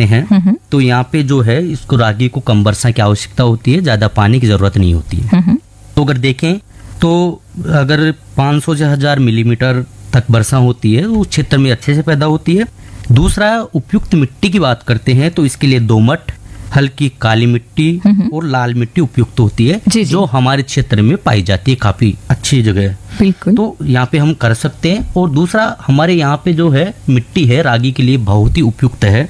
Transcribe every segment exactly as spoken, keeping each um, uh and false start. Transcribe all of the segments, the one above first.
करते हैं तो यहाँ पे जो है इसको रागी को कम वर्षा की आवश्यकता होती है, ज्यादा पानी की जरूरत नहीं होती है। तो अगर देखें तो अगर पाँच सौ से हजार मिलीमीटर तक वर्षा होती है तो उस क्षेत्र में अच्छे से पैदा होती है। दूसरा, उपयुक्त मिट्टी की बात करते हैं तो इसके लिए दोमट, हल्की काली मिट्टी और लाल मिट्टी उपयुक्त होती है, जी जी। जो हमारे क्षेत्र में पाई जाती है, काफी अच्छी जगह है, बिल्कुल। तो यहाँ पे हम कर सकते हैं। और दूसरा, हमारे यहाँ पे जो है मिट्टी है रागी के लिए बहुत ही उपयुक्त है।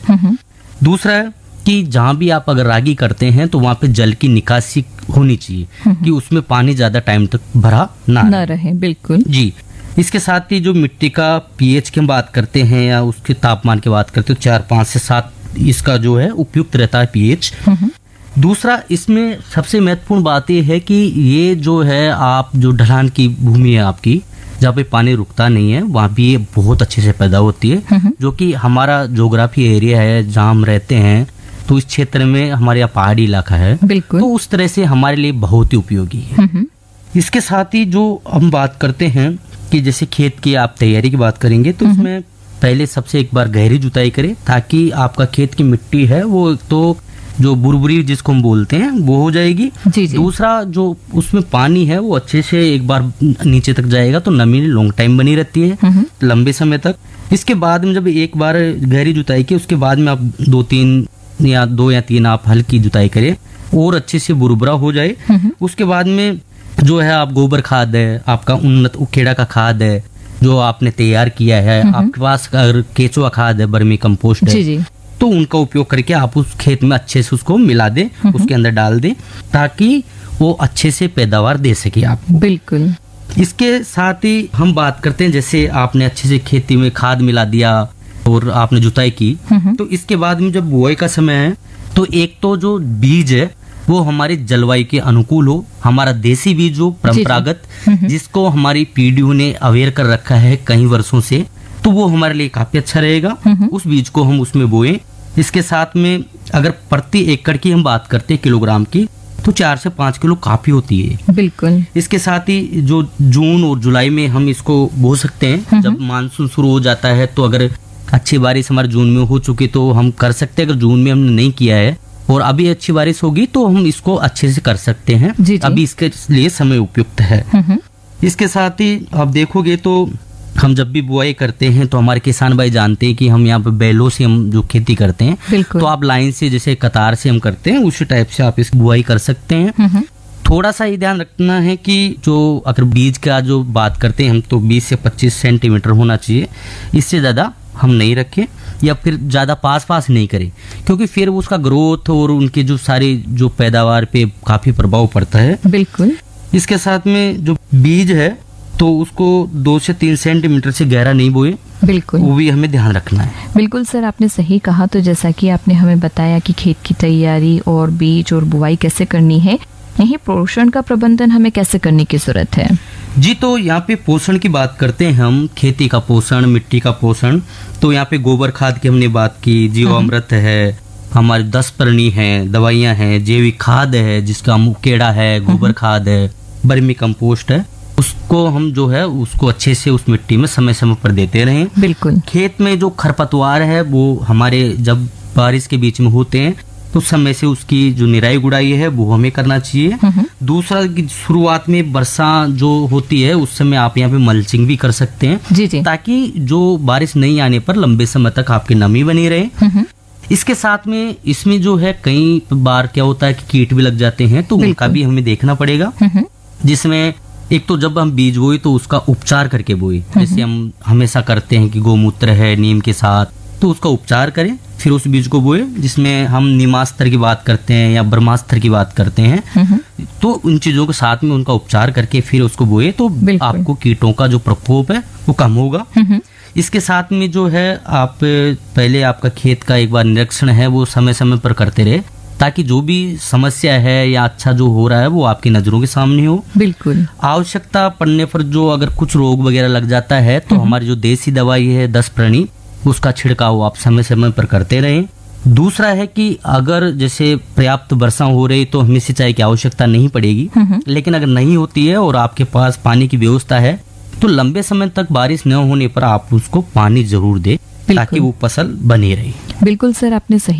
दूसरा है कि जहाँ भी आप अगर रागी करते हैं तो वहाँ पे जल की निकासी होनी चाहिए कि उसमें पानी ज्यादा टाइम तक भरा ना ना रहे। बिल्कुल जी। इसके साथ ही जो मिट्टी का पीएच की हम बात करते हैं या उसके तापमान की बात करते हैं, चार पाँच से सात इसका जो है उपयुक्त रहता है पीएच। दूसरा, इसमें सबसे महत्वपूर्ण बात यह है कि ये जो है आप जो ढलान की भूमि है आपकी, जहाँ पे पानी रुकता नहीं है, वहाँ भी ये बहुत अच्छे से पैदा होती है, जो कि हमारा ज्योग्राफी एरिया है जहाँ हम रहते हैं, तो इस क्षेत्र में हमारे यहाँ पहाड़ी इलाका है, बिल्कुल। तो उस तरह से हमारे लिए बहुत ही उपयोगी है। इसके साथ ही जो हम बात करते हैं कि जैसे खेत की आप तैयारी की बात करेंगे तो इसमें पहले सबसे एक बार गहरी जुताई करें ताकि आपका खेत की मिट्टी है वो तो जो बुरबुरी जिसको हम बोलते हैं वो हो जाएगी। जी जी। दूसरा, जो उसमें पानी है वो अच्छे से एक बार नीचे तक जाएगा तो नमी लॉन्ग टाइम बनी रहती है, लंबे समय तक। इसके बाद में जब एक बार गहरी जुताई की, उसके बाद में आप दो तीन या दो या तीन आप हल्की जुताई करें और अच्छे से बुरबुरा हो जाए। उसके बाद में जो है आप गोबर खाद है, आपका उन्नत उखेड़ा का खाद है जो आपने तैयार किया है, आपके पास अगर केचुआ खाद है, बर्मी कंपोस्ट है, जी जी। तो उनका उपयोग करके आप उस खेत में अच्छे से उसको मिला दें, उसके अंदर डाल दें ताकि वो अच्छे से पैदावार दे सके आपको। बिल्कुल। इसके साथ ही हम बात करते हैं, जैसे आपने अच्छे से खेती में खाद मिला दिया और आपने जुताई की, तो इसके बाद में जब बुआई का समय है तो एक तो जो बीज है वो हमारे जलवायु के अनुकूल हो, हमारा देसी बीज हो, परंपरागत, जिसको हमारी पीढ़ियों ने अवेयर कर रखा है कई वर्षों से, तो वो हमारे लिए काफी अच्छा रहेगा। उस बीज को हम उसमें बोएं। इसके साथ में अगर प्रति एकड़ की हम बात करते हैं किलोग्राम की, तो चार से पाँच किलो काफी होती है। बिल्कुल। इसके साथ ही जो जून और जुलाई में हम इसको बो सकते हैं, जब मानसून शुरू हो जाता है, तो अगर अच्छी बारिश हमारे जून में हो चुकी तो हम कर सकते हैं। अगर जून में हमने नहीं किया है और अभी अच्छी बारिश होगी तो हम इसको अच्छे से कर सकते हैं। जी जी। अभी इसके लिए समय उपयुक्त है। इसके साथ ही आप देखोगे तो हम जब भी बुआई करते हैं तो हमारे किसान भाई जानते हैं कि हम यहाँ पे बैलों से हम जो खेती करते हैं, तो आप लाइन से जैसे कतार से हम करते हैं उसी टाइप से आप इस बुआई कर सकते हैं। थोड़ा सा ये ध्यान रखना है कि जो अगर बीज का जो बात करते हैं हम, तो बीस से पच्चीस सेंटीमीटर होना चाहिए, इससे ज्यादा हम नहीं रखें या फिर ज्यादा पास पास नहीं करें, क्योंकि फिर उसका ग्रोथ और उनके जो सारी जो पैदावार पे काफी प्रभाव पड़ता है। बिल्कुल। इसके साथ में जो बीज है तो उसको दो से तीन सेंटीमीटर से गहरा नहीं बोए, बिल्कुल, वो भी हमें ध्यान रखना है। बिल्कुल सर, आपने सही कहा। तो जैसा कि आपने हमें बताया कि खेत की तैयारी और बीज और बुआई कैसे करनी है, यही पोषण का प्रबंधन हमें कैसे करने की जरूरत है। जी, तो यहाँ पे पोषण की बात करते हैं हम, खेती का पोषण, मिट्टी का पोषण। तो यहाँ पे गोबर खाद की हमने बात की, जीवामृत है, हमारे दस परनी है, दवाइयाँ हैं, जैविक खाद है जिसका मुकेड़ा है, गोबर खाद है, बर्मी कंपोस्ट है, उसको हम जो है उसको अच्छे से उस मिट्टी में समय समय पर देते रहें। बिल्कुल। खेत में जो खरपतवार है वो हमारे जब बारिश के बीच में होते हैं तो समय से उसकी जो निराई गुड़ाई है वो हमें करना चाहिए। दूसरा, शुरुआत में वर्षा जो होती है उस समय आप यहाँ पे मल्चिंग भी कर सकते हैं, जी जी, ताकि जो बारिश नहीं आने पर लंबे समय तक आपकी नमी बनी रहे। इसके साथ में इसमें जो है कई बार क्या होता है कि कीट भी लग जाते हैं, तो उनका भी हमें देखना पड़ेगा, जिसमें एक तो जब हम बीज बोए तो उसका उपचार करके बोए, जैसे हम हमेशा करते हैं कि गोमूत्र है नीम के साथ, तो उसका उपचार करें फिर उस बीज को बोए, जिसमें हम निमास्त्र की बात करते हैं या ब्रह्मास्त्र की बात करते हैं, तो उन चीजों के साथ में उनका उपचार करके फिर उसको बोए तो आपको कीटों का जो प्रकोप है वो कम होगा। इसके साथ में जो है आप पहले आपका खेत का एक बार निरीक्षण है वो समय समय पर करते रहे, ताकि जो भी समस्या है या अच्छा जो हो रहा है वो आपकी नजरों के सामने हो। बिल्कुल। आवश्यकता पड़ने पर जो अगर कुछ रोग वगैरह लग जाता है तो हमारी जो देसी दवाई है दस प्रणी, उसका छिड़काव आप समय समय पर करते रहें। दूसरा है कि अगर जैसे पर्याप्त वर्षा हो रही तो हमें सिंचाई की आवश्यकता नहीं पड़ेगी, लेकिन अगर नहीं होती है और आपके पास पानी की व्यवस्था है तो लंबे समय तक बारिश न होने पर आप उसको पानी जरूर दें ताकि वो फसल बनी रहे। बिल्कुल सर, आपने सही